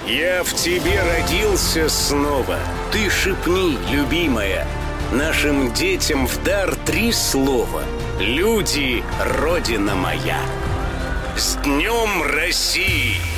Я в тебе родился снова. Ты шепни, любимая, нашим детям в дар 3 слова. Люди, Родина моя. С Днем России!